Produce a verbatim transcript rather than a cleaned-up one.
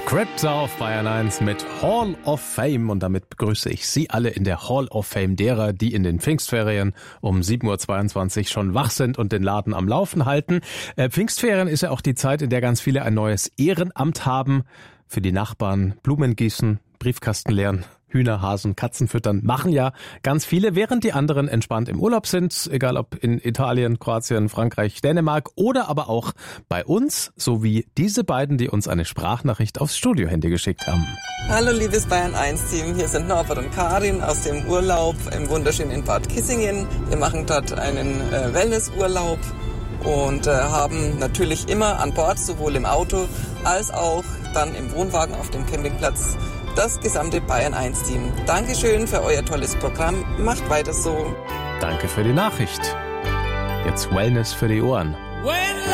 Scripts auf Bayern eins mit Hall of Fame und damit begrüße ich Sie alle in der Hall of Fame derer, die in den Pfingstferien um sieben Uhr zweiundzwanzig schon wach sind und den Laden am Laufen halten. Äh, Pfingstferien ist ja auch die Zeit, in der ganz viele ein neues Ehrenamt haben. Für die Nachbarn Blumen gießen, Briefkasten leeren, Hühner, Hasen, Katzen füttern, machen ja ganz viele, während die anderen entspannt im Urlaub sind, egal ob in Italien, Kroatien, Frankreich, Dänemark oder aber auch bei uns, so wie diese beiden, die uns eine Sprachnachricht aufs Studiohandy geschickt haben. Hallo liebes Bayern eins Team, hier sind Norbert und Karin aus dem Urlaub im wunderschönen Bad Kissingen. Wir machen dort einen äh, Wellnessurlaub und äh, haben natürlich immer an Bord, sowohl im Auto als auch dann im Wohnwagen auf dem Campingplatz, das gesamte Bayern eins Team. Dankeschön für euer tolles Programm. Macht weiter so. Danke für die Nachricht. Jetzt Wellness für die Ohren.